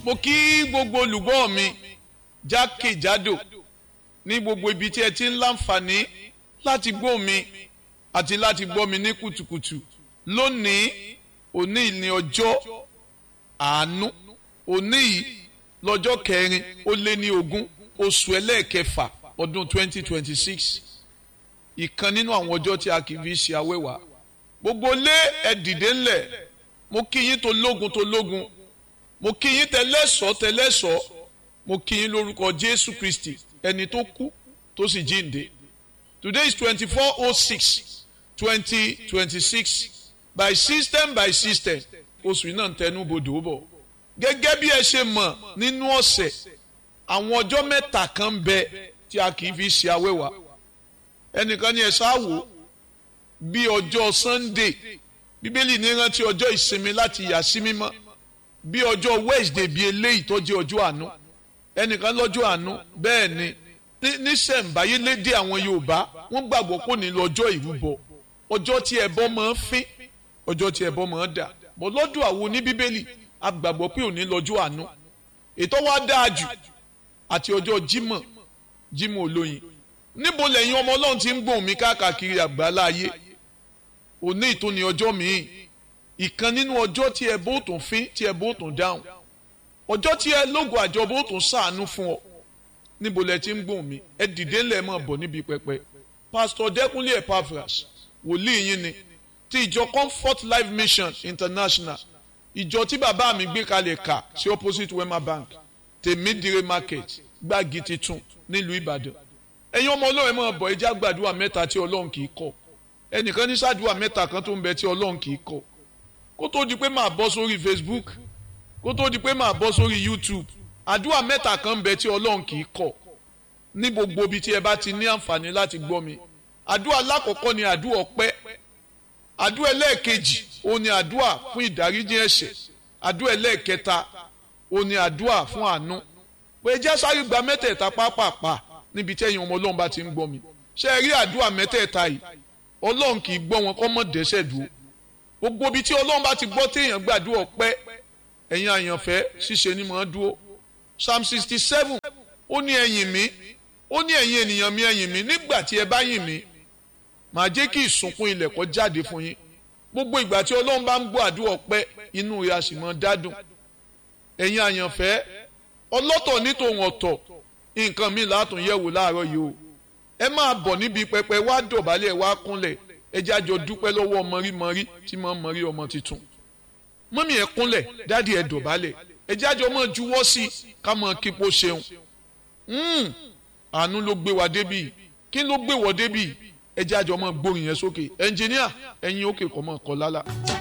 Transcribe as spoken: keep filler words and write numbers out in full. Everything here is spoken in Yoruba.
mo kí gbogbo olùgbọ́ mi jákèjádò ní gbogbo ibi tí ẹ ti ń láǹfààní láti gbọ́ mi àti láti gbọ́ mi ní kùtùkùtù lónìí òní ní ọjọ́ àánú òní yìí lọ́jọ́ kẹrin ó lé ní ogún oṣù ẹlẹ́ẹ̀kẹfà ọdún twenty twenty six ìkan nínú àwọn ọjọ́ tí a kì í fi ṣe awẹ́wà gbogbo lé ẹ dìde ńlẹ̀ mo kí yín tó lógun tó lógun mo kí yín tẹlẹ́sọ̀ tẹlẹ́sọ̀ mo kí yín lórúkọ Jésù Kristi ẹni tó kú tó sì jíǹde today is twenty-four oh six twenty twenty-six by system by system oṣù yìí náà ń tẹnu bodò bọ̀ gẹ́gẹ́ bí ẹ ṣe mọ̀ nínú ọ̀sẹ̀ àwọn ọjọ́ mẹ́ta kan bẹ tí a kì í fi ṣe awẹ́wà ẹnìkan ní ẹ ṣáàwó bí ọjọ́ Sunday bíbélì ní rántí ọjọ́ ìsinmi láti yà sí mímọ́ bí ọjọ́ Wednesday bí eléyìí tó jẹ́ ọjọ́ àánú ẹnìkan lọ́jọ́ àánú bẹ́ẹ̀ ni níṣẹ̀ǹbáyé lédè àwọn Yorùbá wọ́n gbàgbọ́ kò ní lọ́jọ́ ìrúbọ ọjọ́ tí ẹbọ máa ń fín ọjọ́ tí ẹbọ máa ń dà bọ́ lọ́dọ̀ àwọn oní bíbélì a gbàgbọ́ pé òní lọ́jọ́ àánú ètò wa dáa jù àti ọjọ́ Jímọ̀ Jímọ̀ olóyin níbo lẹ́yìn ọmọ Ọlọ́run ti ń gbóhùn mi káàkiri àgbáńlá ayé òní ìtúni ọjọ́ míì ìkan nínú ọjọ́ tí ẹbọ tó ń fín tí ẹbọ tó ń dáhùn ọjọ́ tí ẹ lógo àjọbọ tó ń ṣàánú fún ọ níbo lẹ ti ń gbóhùn mi ẹ dìde ńlẹ̀ mọ̀ bọ̀ níbi pẹpẹ Pastor Dẹ́kunlé Epaphras wòlíì yín ni ti ìjọ Comfort Life Mission International ìjọ tí bàbá mi gbé kalẹ̀ kà sí opposite Wema Bank Tèmídìrè Market Gbági Titun nílùú Ìbàdàn ẹ̀yin ọmọ Ọlọ́run mọ̀ bọ̀ ẹjá gbàdúrà mẹ́ta tí Ọlọ́run kì í kọ̀ ẹnìkan ní sàdúrà mẹ́ta kan tó ń bẹ tí Ọlọ́run kì í kọ̀ kó tó di pé máa bọ́ sórí Facebook kó tó di pé máa bọ́ sórí YouTube àdúrà mẹ́ta kan ń bẹ tí Ọlọ́run kì í kọ̀ ní gbogbo ibi tí ẹ bá ti ní àǹfààní láti gbọ́ mi àdúrà lákọ̀ọ́kọ́ ni àdúrà ọpẹ́ àdúrà ẹlẹ́ẹ̀kejì ó ní àdúrà fún ìdáríjì ẹ̀ṣẹ̀ àdúrà ẹlẹ́ẹ̀kẹta ó ní àdúrà fún àánú pé jẹ́ sáré gba mẹ́tẹ̀ẹ̀ta pápápá níbi tí ẹ̀yin ọmọ Ọlọ́run bá ti ń gbọ́ mi ṣé ẹ rí àdúrà mẹ́tẹ̀ẹ̀ta yìí Ọlọ́run kì í gbọ́ wọn kọ́ mọ́ dẹ́ṣẹ̀ dúró gbogbo ibi tí Ọlọ́run bá ti gbọ́ téèyàn gbàdúrà ọpẹ́ ẹ̀yin àyànfẹ́ ṣíṣe ni mò ń dúró Psalm sixty seven ó ní ẹ yìn mí ó ní ẹ̀yin ènìyàn mi ẹ yìn mí nígbà tí ẹ bá yìn mí màá jẹ́ kí ìsùnkún ilẹ̀ kó jáde fún yín gbogbo ìgbà tí Ọlọ́run bá ń gbọ́ àdúrà ọpẹ́ inú rẹ̀ á sì máa dádùn ẹ̀yin àyànfẹ́ ọlọ́tọ̀ ní tòun ọ̀tọ̀ nǹkan mi látún yẹ̀wò láàárọ̀ yìí o ẹ máa bọ̀ níbi pẹpẹ wá dọ̀bálẹ̀ wá kúnlẹ̀ ẹ jẹ́ àjọ dúpẹ́ lọ́wọ́ mọ̀rímọ̀rí tí máa ń mọ̀rí ọmọ tuntun mọ́mí ẹ kúnlẹ̀ dádì ẹ dọ̀bálẹ̀ ẹ jẹ́ àjọ máa juwọ́ sí ká máa kípo ṣeun àánú ló gbé wa débì kí ló gbé wọ débì ẹ jẹ́ àjọ máa gbórin yẹn sókè ẹnjìníà ẹ̀yin òkè kọ́ mọ́ ọ̀kọ́ lálá.